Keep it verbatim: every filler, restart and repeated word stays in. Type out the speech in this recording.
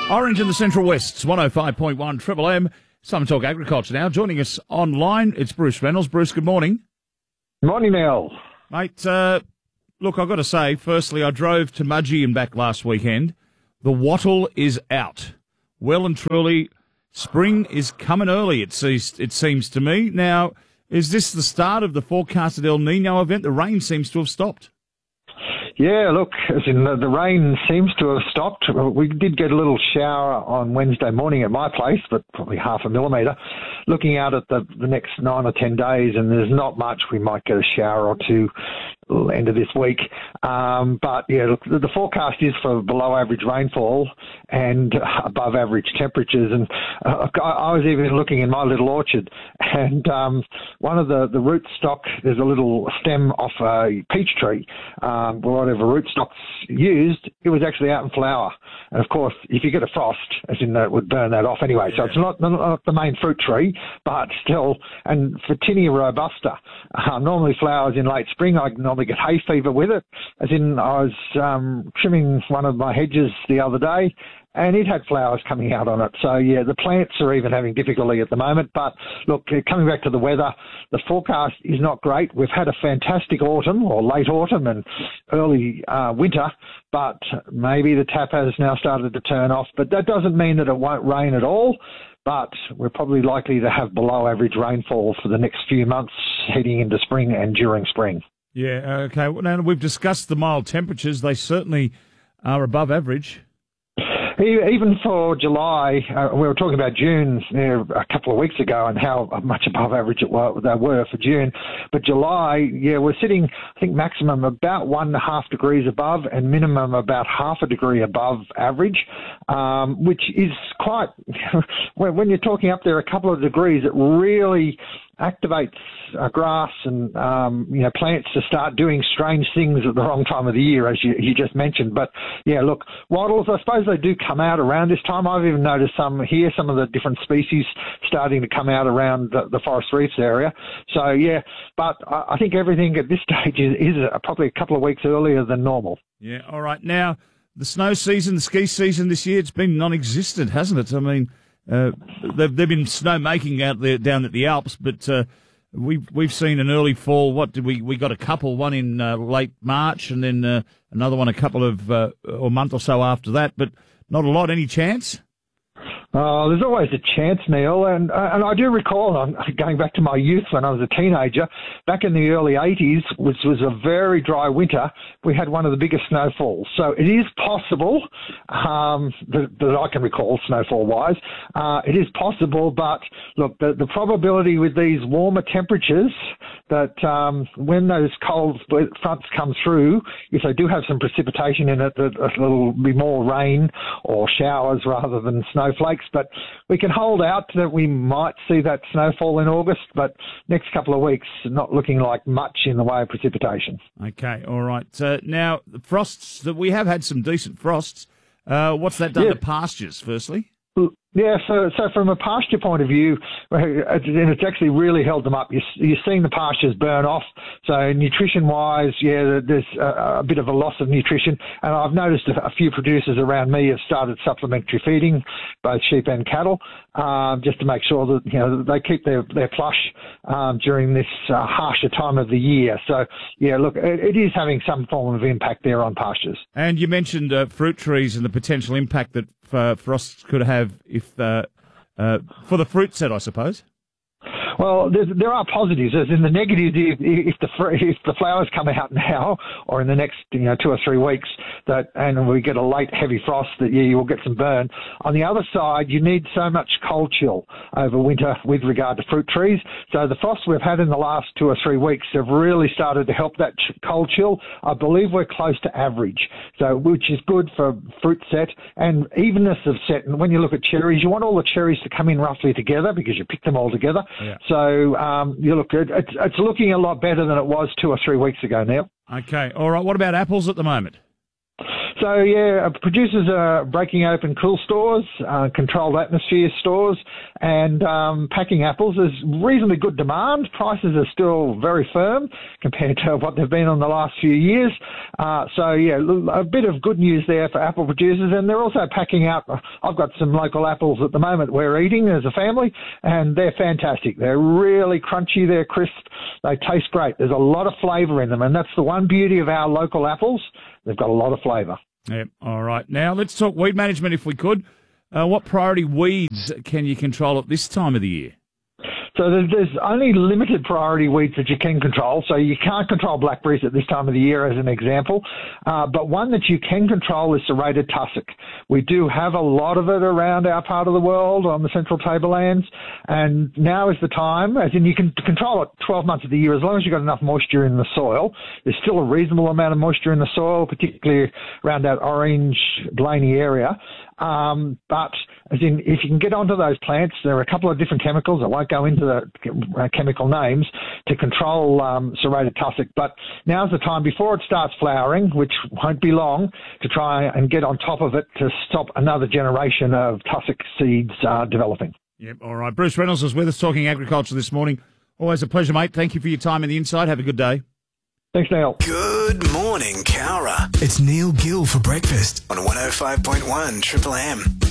Orange in the Central West's one oh five point one Triple M. Some Talk Agriculture now. Joining us online, it's Bruce Reynolds. Bruce, good morning. Morning, Neil. Mate, uh, look, I've got to say, firstly, I drove to Mudgee and back last weekend. The wattle is out. Well and truly, spring is coming early, it seems, it seems to me. Now, is this the start of the forecasted El Nino event? The rain seems to have stopped. Yeah, look, as in the, the rain seems to have stopped. We did get a little shower on Wednesday morning at my place, but probably half a millimetre. Looking out at the, the next nine or ten days, and there's not much. We might get a shower or two end of this week. Um, but, yeah, look, the, the forecast is for below average rainfall and above average temperatures. And uh, I, I was even looking in my little orchard, and um, one of the, the root stock, there's a little stem off a peach tree, um, whatever rootstock's used, it was actually out in flower. And, of course, if you get a frost, as in that, it would burn that off anyway. So it's not, not the main fruit tree, but still, and Photinia robusta, uh, normally flowers in late spring. I normally get hay fever with it, as in I was um, trimming one of my hedges the other day, and it had flowers coming out on it. So, yeah, the plants are even having difficulty at the moment. But, look, coming back to the weather, the forecast is not great. We've had a fantastic autumn, or late autumn and early uh, winter, but maybe the tap has now started to turn off. But that doesn't mean that it won't rain at all. But we're probably likely to have below average rainfall for the next few months heading into spring and during spring. Yeah, okay. Well, now, we've discussed the mild temperatures. They certainly are above average. Even for July, uh, we were talking about June uh, a couple of weeks ago and how much above average it were, they were for June. But July, yeah, we're sitting, I think, maximum about one and a half degrees above and minimum about half a degree above average, um, which is quite, when you're talking up there a couple of degrees, it really activates uh, grass and um, you know plants to start doing strange things at the wrong time of the year, as you, you just mentioned. But yeah, look, wattles, I suppose they do come out around this time. I've even noticed some here, some of the different species starting to come out around the, the Forest Reefs area. So yeah, but I, I think everything at this stage is, is probably a couple of weeks earlier than normal. Yeah, all right. Now, the snow season, the ski season this year, it's been non-existent, hasn't it? I mean, Uh, they've, they've been snow making out there down at the Alps, but uh, we've we've seen an early fall. What did we we got a couple, one in uh, late March, and then uh, another one a couple of uh, or a month or so after that. But not a lot. Any chance? Oh, there's always a chance, Neil, and uh, and I do recall, I'm going back to my youth when I was a teenager, back in the early eighties, which was a very dry winter, we had one of the biggest snowfalls. So it is possible, um, that, that I can recall snowfall-wise, uh, it is possible, but look, the, the probability with these warmer temperatures that um, when those cold fronts come through, if they do have some precipitation in it, that it'll be more rain or showers rather than snowflakes. But we can hold out that we might see that snowfall in August, but next couple of weeks, not looking like much in the way of precipitation. Okay, all right. Uh, now, the frosts, that we have had some decent frosts. Uh, what's that done yeah. to pastures, firstly? Yeah, so so from a pasture point of view, and it's actually really held them up. You're, you're seeing the pastures burn off. So nutrition-wise, yeah, there's a, a bit of a loss of nutrition. And I've noticed a, a few producers around me have started supplementary feeding, both sheep and cattle, um, just to make sure that you know they keep their their plush um, during this uh, harsher time of the year. So yeah, look, it, it is having some form of impact there on pastures. And you mentioned uh, fruit trees and the potential impact that uh, frosts could have if uh, uh, for the fruit set, I suppose. Well, there are positives. As in the negatives, if, if the if the flowers come out now or in the next you know two or three weeks, that and we get a late heavy frost, that yeah, you will get some burn. On the other side, you need so much cold chill over winter with regard to fruit trees. So the frosts we've had in the last two or three weeks have really started to help that cold chill. I believe we're close to average, so which is good for fruit set and evenness of set. And when you look at cherries, you want all the cherries to come in roughly together because you pick them all together. Yeah. So um, you look, it, it's, it's looking a lot better than it was two or three weeks ago, Neil. Okay, all right. What about apples at the moment? So, yeah, uh, producers are breaking open cool stores, uh, controlled atmosphere stores, and um, packing apples. There's reasonably good demand. Prices are still very firm compared to what they've been on the last few years. Uh, so, yeah, a bit of good news there for apple producers. And they're also packing out. I've got some local apples at the moment we're eating as a family, and they're fantastic. They're really crunchy. They're crisp. They taste great. There's a lot of flavour in them, and that's the one beauty of our local apples. They've got a lot of flavour. Yeah, all right. Now, let's talk weed management if we could. Uh, what priority weeds can you control at this time of the year? So there's only limited priority weeds that you can control. So you can't control blackberries at this time of the year, as an example. Uh, but one that you can control is serrated tussock. We do have a lot of it around our part of the world on the central tablelands. And now is the time, as in you can control it twelve months of the year, as long as you've got enough moisture in the soil. There's still a reasonable amount of moisture in the soil, particularly around that Orange, Blaney area. Um, but as in, if you can get onto those plants, there are a couple of different chemicals. I won't go into the uh, chemical names to control um, serrated tussock. But now's the time before it starts flowering, which won't be long, to try and get on top of it to stop another generation of tussock seeds uh, developing. Yep. All right. Bruce Reynolds is with us talking agriculture this morning. Always a pleasure, mate. Thank you for your time and the insight. Have a good day. Thanks, Neil. Good morning, Cowra. It's Neil Gill for breakfast on one oh five point one Triple M.